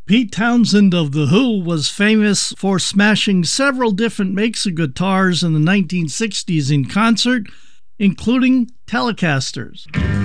Pete Townshend of The Who was famous for smashing several different makes of guitars in the 1960s in concert, including Telecasters.